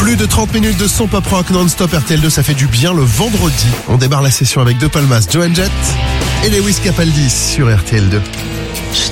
Plus de 30 minutes de son pop rock non-stop RTL2, ça fait du bien le vendredi. On démarre la session avec De Palmas, Joan Jett et Lewis Capaldi sur RTL2.